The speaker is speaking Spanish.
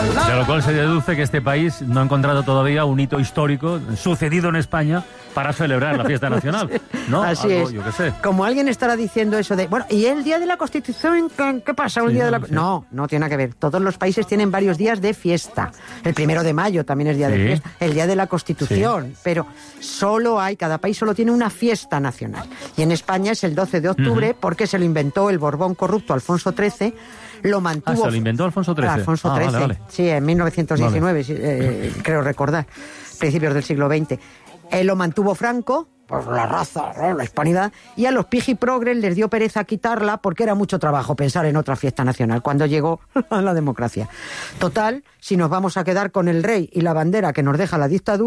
De lo cual se deduce que este país no ha encontrado todavía un hito histórico sucedido en España para celebrar la fiesta nacional, ¿no? Así algo, es. yo qué sé. Como alguien estará diciendo eso de, bueno, ¿y el Día de la Constitución? ¿Qué pasa? ¿Un Sí, día de la... sí. No, no tiene nada que ver. Todos los países tienen varios días de fiesta. El 1 de mayo también es día de Sí. fiesta. El Día de la Constitución. Pero cada país solo tiene una fiesta nacional. Y en España es el 12 de octubre porque se lo inventó el Borbón corrupto Alfonso XIII. Lo mantuvo... ¿se lo inventó Alfonso XIII? Alfonso XIII, Vale. sí, en 1919, creo recordar, principios del siglo XX. Lo mantuvo Franco, por la raza, ¿no? La hispanidad, y a los pijiprogres les dio pereza quitarla porque era mucho trabajo pensar en otra fiesta nacional cuando llegó la democracia. Total, si nos vamos a quedar con el rey y la bandera que nos deja la dictadura,